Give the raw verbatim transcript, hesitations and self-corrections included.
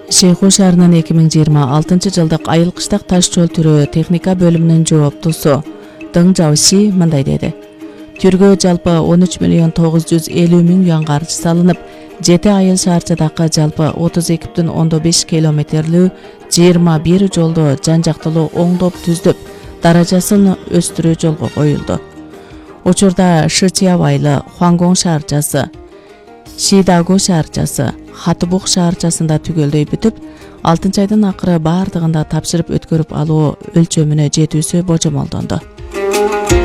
Шейху шаарынын эки миң жыйырма алтынчы жылдык айыл кыштак таш жол түрөө техника бөлүмүнүн жооптусу Дың Жауши мындай деди. Түргө жалпы он үч миллион тогуз жүз элүү миң юан каржы салынып, жети айыл шаарчадагы жалпы отуз эки бүтүн ондон беш километрлүү жыйырма бир жолду жан жактылуу оңдоп түздүп, даражасын өстүрүү жолго коюлду. Учурда Шычиав айылы, Хуангоң шаарчасы, Шидаго шаарчасы, Хатыбук шаарчасында түгөлдөй бүтүп, алтынчы айдын акыры баардыгында тапшырып өткөрүп алуу өлчөмүнө жетүүсү божомолдонду.